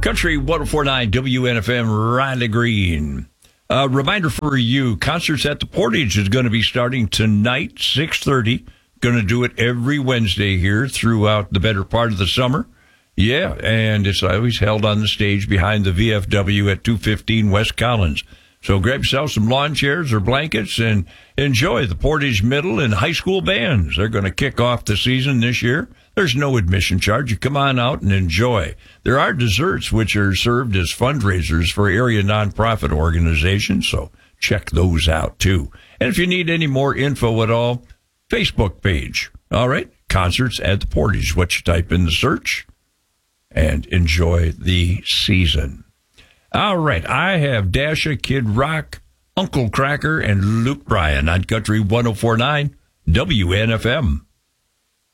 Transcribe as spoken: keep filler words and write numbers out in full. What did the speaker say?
Country one oh four point nine W N F M, Riley Green. A reminder for you, Concerts at the Portage is going to be starting tonight, six thirty. Going to do it every Wednesday here throughout the better part of the summer. Yeah, and it's always held on the stage behind the V F W at two fifteen West Collins. So grab yourself some lawn chairs or blankets and enjoy the Portage Middle and High School bands. They're going to kick off the season this year. There's no admission charge. You come on out and enjoy. There are desserts which are served as fundraisers for area nonprofit organizations, so check those out too. And if you need any more info at all, Facebook page. All right, Concerts at the Portage. What you type in the search and enjoy the season. All right, I have Dasha, Kid Rock, Uncle Cracker, and Luke Bryan on Country one oh four point nine W N F M.